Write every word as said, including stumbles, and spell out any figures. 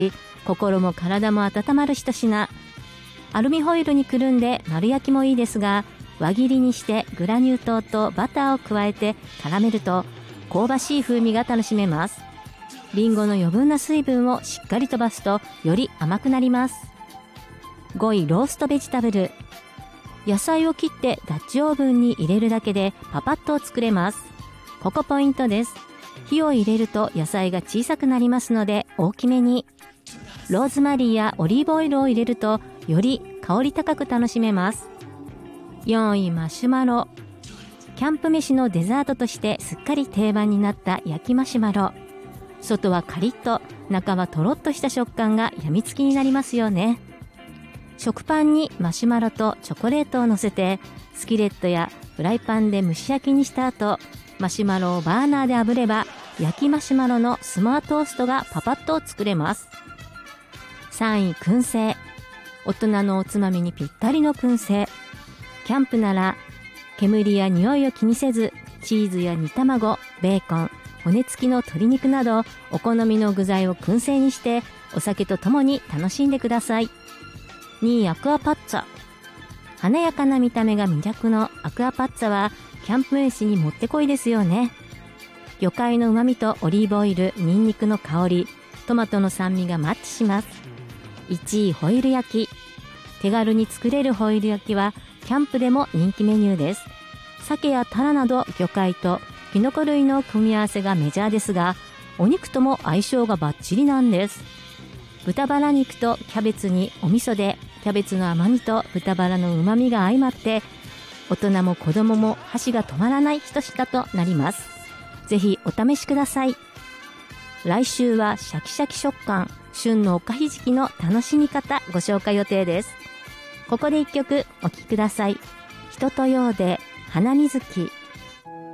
心も体も温まる一品。アルミホイルにくるんで丸焼きもいいですが、輪切りにしてグラニュー糖とバターを加えて絡めると香ばしい風味が楽しめます。リンゴの余分な水分をしっかり飛ばすとより甘くなります。ごい、ローストベジタブル。野菜を切ってダッチオーブンに入れるだけでパパッと作れます。ここポイントです。火を入れると野菜が小さくなりますので大きめに。ローズマリーやオリーブオイルを入れるとより香り高く楽しめます。よんい、マシュマロ。キャンプ飯のデザートとしてすっかり定番になった焼きマシュマロ。外はカリッと、中はとろっとした食感がやみつきになりますよね。食パンにマシュマロとチョコレートを乗せて、スキレットやフライパンで蒸し焼きにした後、マシュマロをバーナーで炙れば、焼きマシュマロのスモアトーストがパパッと作れます。さんい、燻製。大人のおつまみにぴったりの燻製。キャンプなら、煙や匂いを気にせず、チーズや煮卵、ベーコン、骨付きの鶏肉など、お好みの具材を燻製にして、お酒とともに楽しんでください。にい、アクアパッツァ。華やかな見た目が魅力のアクアパッツァは、キャンプ飯にもってこいですよね。魚介の旨味とオリーブオイル、ニンニクの香り、トマトの酸味がマッチします。いちい、ホイル焼き。手軽に作れるホイル焼きは、キャンプでも人気メニューです。鮭やタラなど魚介とキノコ類の組み合わせがメジャーですが、お肉とも相性がバッチリなんです。豚バラ肉とキャベツにお味噌で、キャベツの甘みと豚バラの旨みが相まって、大人も子供も箸が止まらない一品となります。ぜひお試しください。来週はシャキシャキ食感、旬のおかひじきの楽しみ方ご紹介予定です。ここで一曲お聴きください。人とようで花水木。